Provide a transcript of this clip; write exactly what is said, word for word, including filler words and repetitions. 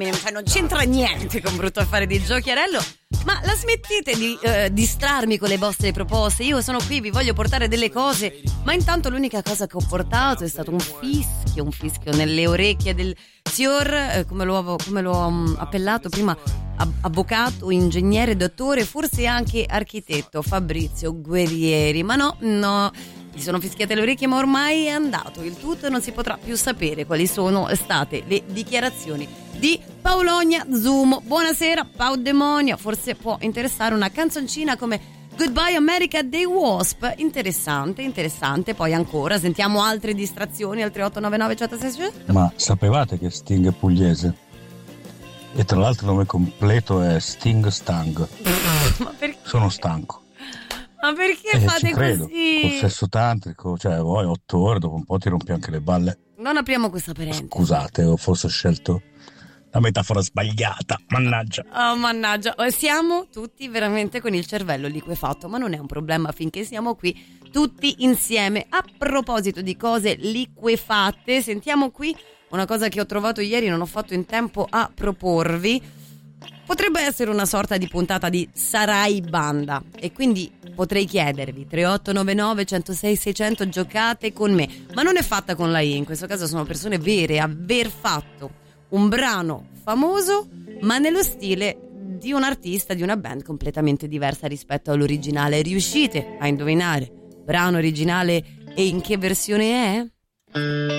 Cioè, non c'entra niente con brutto affare di giochiarello. Ma la smettete di eh, distrarmi con le vostre proposte? Io sono qui, vi voglio portare delle cose. Ma intanto l'unica cosa che ho portato è stato un fischio, un fischio nelle orecchie del signor, eh, come l'ho, come l'ho um, appellato prima, avvocato, ingegnere, dottore, forse anche architetto Fabrizio Guerrieri. Ma no, no, gli sono fischiate le orecchie, ma ormai è andato il tutto e non si potrà più sapere quali sono state le dichiarazioni di Paolonia Zumo. Buonasera Paudemonio, forse può interessare una canzoncina come Goodbye America dei Wasp. Interessante, interessante. Poi ancora sentiamo altre distrazioni al tre otto nove nove uno zero sei sei. Ma sapevate che Sting è pugliese? E tra l'altro il nome completo è Sting Stang. Ma perché? Sono stanco. Ma perché eh, fate ci credo. così? Col sesso tantrico, cioè poi otto ore dopo un po' ti rompi anche le balle. Non apriamo questa parentesi. Scusate, ho forse scelto la metafora sbagliata, mannaggia. Oh mannaggia, siamo tutti veramente con il cervello liquefatto, ma non è un problema finché siamo qui tutti insieme. A proposito di cose liquefatte, sentiamo qui una cosa che ho trovato ieri, non ho fatto in tempo a proporvi. Potrebbe essere una sorta di puntata di Sarai Banda e quindi potrei chiedervi tre otto nove nove uno zero sei sei zero zero, giocate con me, ma non è fatta con la I, in questo caso sono persone vere, aver fatto un brano famoso ma nello stile di un artista, di una band completamente diversa rispetto all'originale. Riuscite a indovinare brano originale e in che versione è?